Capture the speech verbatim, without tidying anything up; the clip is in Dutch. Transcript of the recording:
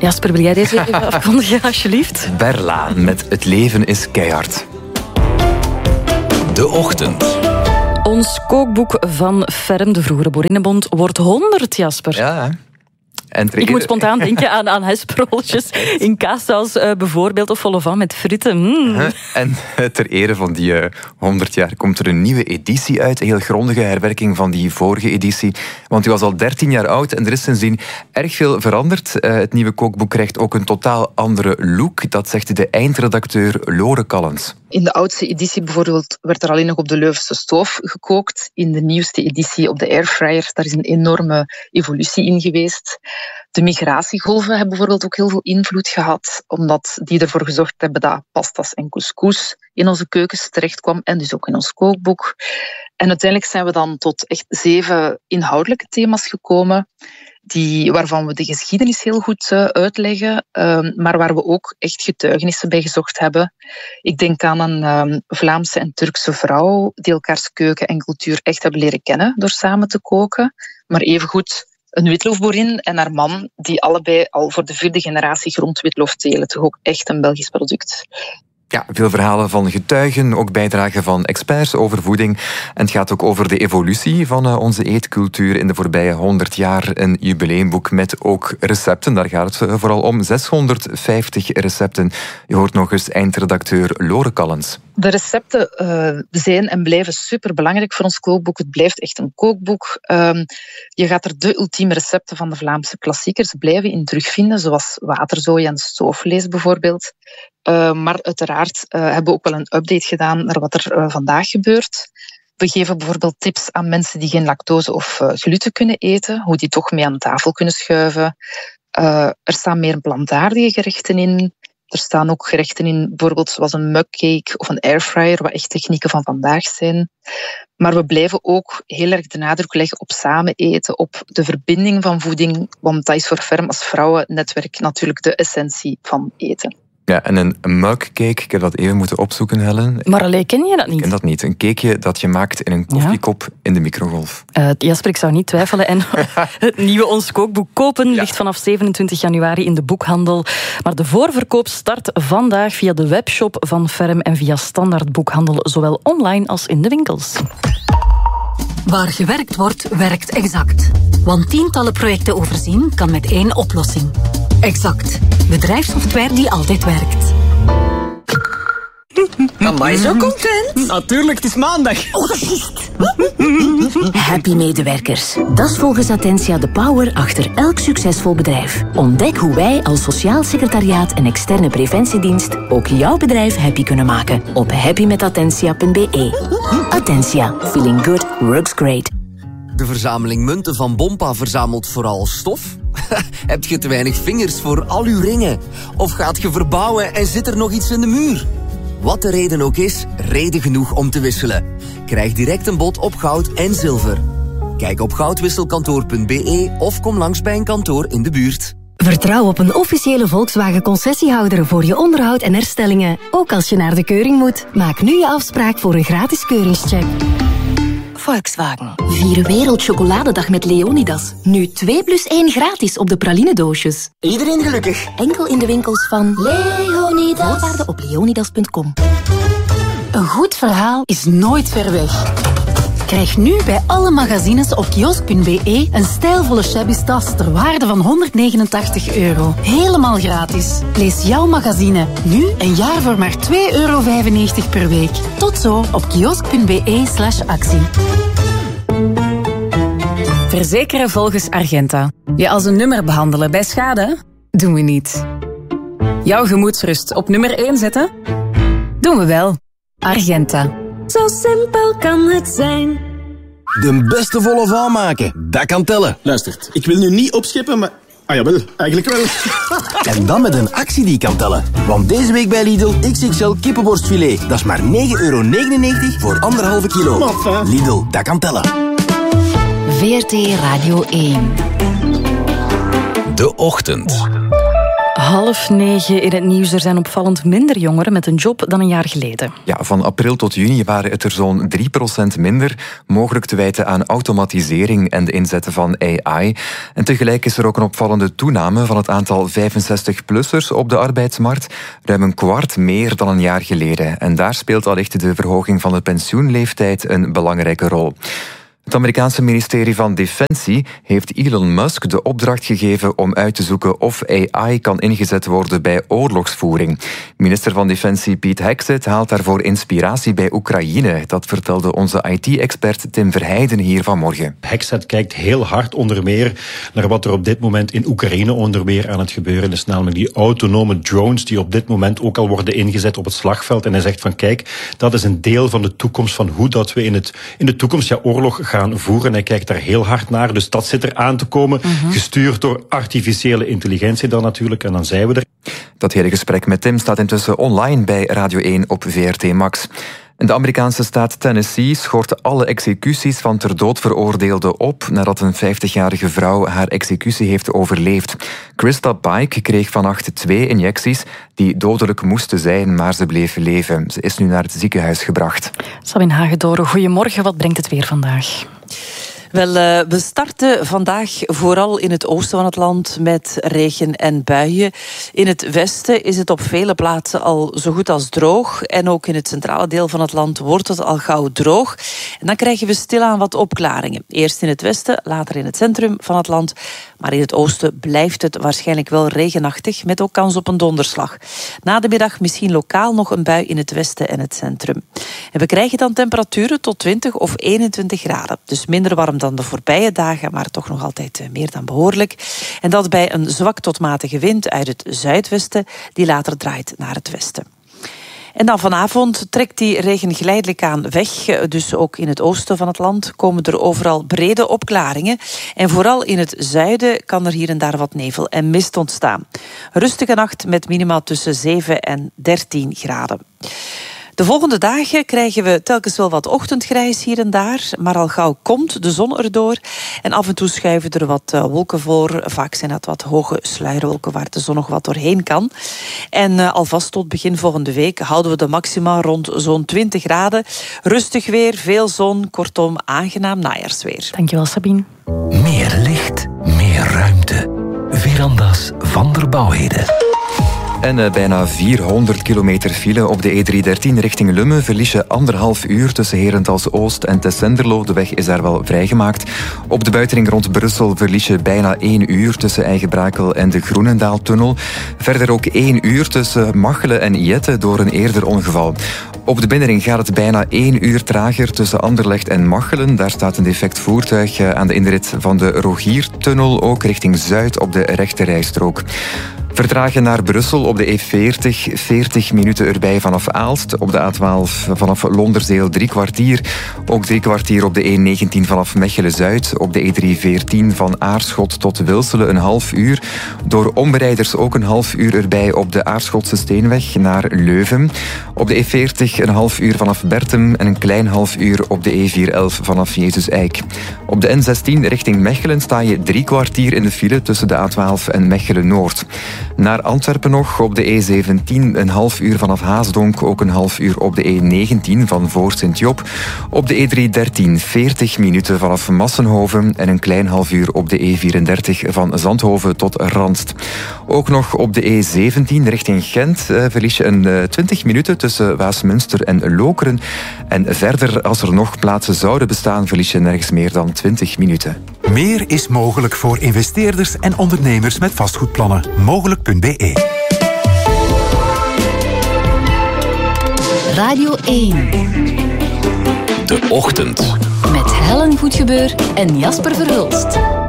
Jasper, wil jij deze even afkondigen, alsjeblieft? Berla met Het leven is keihard. De Ochtend. Ons kookboek van Ferm, de vroegere Boerinnenbond, wordt honderd, Jasper. Ja, en Ik moet spontaan denken aan, aan hesprolletjes in kaassaus uh, bijvoorbeeld, of vol au vent met frieten. Mm. En ter ere van die uh, honderd jaar komt er een nieuwe editie uit. Een heel grondige herwerking van die vorige editie. Want die was al dertien jaar oud en er is sindsdien erg veel veranderd. Uh, het nieuwe kookboek krijgt ook een totaal andere look. Dat zegt de eindredacteur Lore Callens. In de oudste editie bijvoorbeeld werd er alleen nog op de Leuvense stoof gekookt. In de nieuwste editie op de airfryer. Daar is een enorme evolutie in geweest. De migratiegolven hebben bijvoorbeeld ook heel veel invloed gehad, omdat die ervoor gezorgd hebben dat pastas en couscous in onze keukens terechtkwam en dus ook in ons kookboek. En uiteindelijk zijn we dan tot echt zeven inhoudelijke thema's gekomen, die, waarvan we de geschiedenis heel goed uh, uitleggen, uh, maar waar we ook echt getuigenissen bij gezocht hebben. Ik denk aan een uh, Vlaamse en Turkse vrouw die elkaars keuken en cultuur echt hebben leren kennen door samen te koken, maar evengoed een witloofboerin en haar man, die allebei al voor de vierde generatie grondwitloof telen. Toch ook echt een Belgisch product. Ja, veel verhalen van getuigen, ook bijdragen van experts over voeding. En het gaat ook over de evolutie van uh, onze eetcultuur in de voorbije honderd jaar. Een jubileumboek met ook recepten, daar gaat het vooral om. zeshonderdvijftig recepten. Je hoort nog eens eindredacteur Lore Callens. De recepten uh, zijn en blijven superbelangrijk voor ons kookboek. Het blijft echt een kookboek. Um, je gaat er de ultieme recepten van de Vlaamse klassiekers blijven in terugvinden, zoals waterzooi en stoofvlees bijvoorbeeld. Uh, maar uiteraard uh, hebben we ook wel een update gedaan naar wat er uh, vandaag gebeurt. We geven bijvoorbeeld tips aan mensen die geen lactose of uh, gluten kunnen eten, hoe die toch mee aan tafel kunnen schuiven. Uh, er staan meer plantaardige gerechten in. Er staan ook gerechten in, bijvoorbeeld zoals een mugcake of een airfryer, wat echt technieken van vandaag zijn. Maar we blijven ook heel erg de nadruk leggen op samen eten, op de verbinding van voeding, want dat is voor Ferm als vrouwennetwerk natuurlijk de essentie van eten. Ja, en een mugcake, ik heb dat even moeten opzoeken, Helen. Maar alleen, ken je dat niet? Ik ken dat niet. Een cakeje dat je maakt in een koffiekop ja. in de microgolf. Uh, Jasper, ik zou niet twijfelen. En het nieuwe Ons Kookboek kopen ja. ligt vanaf zevenentwintig januari in de boekhandel. Maar de voorverkoop start vandaag via de webshop van Ferm en via standaard boekhandel, zowel online als in de winkels. Waar gewerkt wordt, werkt Exact. Want tientallen projecten overzien kan met één oplossing. Exact. Bedrijfssoftware die altijd werkt. Amai, zo content. Natuurlijk, het is maandag. Oh, dat is Happy medewerkers. Dat is volgens Attentia de power achter elk succesvol bedrijf. Ontdek hoe wij als sociaal secretariaat en externe preventiedienst ook jouw bedrijf happy kunnen maken op happy met attentia punt b e. Attentia. Feeling good works great. De verzameling munten van Bompa verzamelt vooral stof? Heb je te weinig vingers voor al uw ringen? Of gaat je verbouwen en zit er nog iets in de muur? Wat de reden ook is, reden genoeg om te wisselen. Krijg direct een bod op goud en zilver. Kijk op goudwisselkantoor punt b e of kom langs bij een kantoor in de buurt. Vertrouw op een officiële Volkswagen-concessiehouder voor je onderhoud en herstellingen. Ook als je naar de keuring moet. Maak nu je afspraak voor een gratis keuringscheck. Volkswagen. Vier Wereldchocoladedag met Leonidas. Nu twee plus één gratis op de pralinedoosjes. Iedereen gelukkig. Enkel in de winkels van Leonidas. Voorwaarden op leonidas punt com. Een goed verhaal is nooit ver weg. Krijg nu bij alle magazines op kiosk punt b e een stijlvolle shabby tas ter waarde van honderdnegenentachtig euro. Helemaal gratis. Lees jouw magazine nu een jaar voor maar twee euro vijfennegentig per week. Tot zo op kiosk punt b e slash actie. Verzekeren volgens Argenta. Je als een nummer behandelen bij schade? Doen we niet. Jouw gemoedsrust op nummer één zetten? Doen we wel. Argenta. Zo simpel kan het zijn. De beste volle val maken, dat kan tellen. Luistert, ik wil nu niet opscheppen, maar... Ah jawel, eigenlijk wel. En dan met een actie die kan tellen. Want deze week bij Lidl X X L kippenborstfilet. Dat is maar negen euro negenennegentig voor anderhalve kilo. Maffa. Lidl, dat kan tellen. V R T Radio één. De Ochtend. Half negen in het nieuws. Er zijn opvallend minder jongeren met een job dan een jaar geleden. Ja, van april tot juni waren het er zo'n drie procent minder, mogelijk te wijten aan automatisering en de inzetten van A I. En tegelijk is er ook een opvallende toename van het aantal vijfenzestig-plussers op de arbeidsmarkt. Ruim een kwart meer dan een jaar geleden. En daar speelt allicht de verhoging van de pensioenleeftijd een belangrijke rol. Het Amerikaanse ministerie van Defensie heeft Elon Musk de opdracht gegeven om uit te zoeken of A I kan ingezet worden bij oorlogsvoering. Minister van Defensie Pete Hegseth haalt daarvoor inspiratie bij Oekraïne. Dat vertelde onze I T-expert Tim Verheijden hier vanmorgen. Hegseth kijkt heel hard onder meer naar wat er op dit moment in Oekraïne onder meer aan het gebeuren is. Namelijk die autonome drones die op dit moment ook al worden ingezet op het slagveld. En hij zegt van kijk, dat is een deel van de toekomst van hoe dat we in, het, in de toekomst ja, oorlog gaan gaan voeren. Hij kijkt daar heel hard naar. Dus dat zit er aan te komen. Mm-hmm. Gestuurd door artificiële intelligentie dan natuurlijk. En dan zijn we er. Dat hele gesprek met Tim staat intussen online bij Radio één op V R T Max. En de Amerikaanse staat Tennessee schort alle executies van ter dood veroordeelden op nadat een vijftigjarige vrouw haar executie heeft overleefd. Krista Pike kreeg vannacht twee injecties die dodelijk moesten zijn, maar ze bleef leven. Ze is nu naar het ziekenhuis gebracht. Sabine Hagedoren, goedemorgen. Wat brengt het weer vandaag? Wel, uh, we starten vandaag vooral in het oosten van het land met regen en buien. In het westen is het op vele plaatsen al zo goed als droog. En ook in het centrale deel van het land wordt het al gauw droog. En dan krijgen we stilaan wat opklaringen. Eerst in het westen, later in het centrum van het land. Maar in het oosten blijft het waarschijnlijk wel regenachtig, met ook kans op een donderslag. Na de middag misschien lokaal nog een bui in het westen en het centrum. En we krijgen dan temperaturen tot twintig of eenentwintig graden. Dus minder warm dan de voorbije dagen, maar toch nog altijd meer dan behoorlijk. En dat bij een zwak tot matige wind uit het zuidwesten, die later draait naar het westen. En dan vanavond trekt die regen geleidelijk aan weg. Dus ook in het oosten van het land komen er overal brede opklaringen. En vooral in het zuiden kan er hier en daar wat nevel en mist ontstaan. Rustige nacht met minimaal tussen zeven en dertien graden. De volgende dagen krijgen we telkens wel wat ochtendgrijs hier en daar, maar al gauw komt de zon erdoor. En af en toe schuiven er wat wolken voor. Vaak zijn dat wat hoge sluierwolken waar de zon nog wat doorheen kan. En uh, alvast tot begin volgende week houden we de maxima rond zo'n twintig graden. Rustig weer, veel zon, kortom aangenaam najaarsweer. Dankjewel, Sabine. Meer licht, meer ruimte. Veranda's van der Bouwheden. En uh, bijna vierhonderd kilometer file op de E driehonderddertien richting Lummen. Verlies je anderhalf uur tussen Herentals-Oost en Tessenderlo. De weg is daar wel vrijgemaakt. Op de buitenring rond Brussel verlies je bijna één uur tussen Eigenbrakel en de Groenendaaltunnel. Verder ook één uur tussen Machelen en Jette door een eerder ongeval. Op de binnenring gaat het bijna één uur trager tussen Anderlecht en Machelen. Daar staat een defect voertuig aan de inrit van de Rogiertunnel, ook richting Zuid op de rechterrijstrook. Vertragen naar Brussel op de E veertig, veertig minuten erbij vanaf Aalst. Op de A twaalf vanaf Londerzeel drie kwartier. Ook drie kwartier op de E negentien vanaf Mechelen-Zuid. Op de E driehonderdveertien van Aarschot tot Wilselen een half uur. Door omrijders ook een half uur erbij op de Aarschotse Steenweg naar Leuven. Op de E veertig een half uur vanaf Bertem en een klein half uur op de E vierhonderdelf vanaf Jezus-Eik. Op de N zestien richting Mechelen sta je drie kwartier in de file tussen de A twaalf en Mechelen-Noord. Naar Antwerpen nog op de E zeventien een half uur vanaf Haasdonk, ook een half uur op de E negentien van voor Sint-Job. Op de E driehonderddertien veertig minuten vanaf Massenhoven en een klein half uur op de E vierendertig van Zandhoven tot Randst. Ook nog op de E zeventien richting Gent eh, verlies je een uh, twintig minuten tussen Waasmunster en Lokeren. En verder, als er nog plaatsen zouden bestaan, verlies je nergens meer dan twintig minuten. Meer is mogelijk voor investeerders en ondernemers met vastgoedplannen. Mogelijk punt b e. Radio één. De Ochtend. Met Helen Goedgebeur en Jasper Verhulst.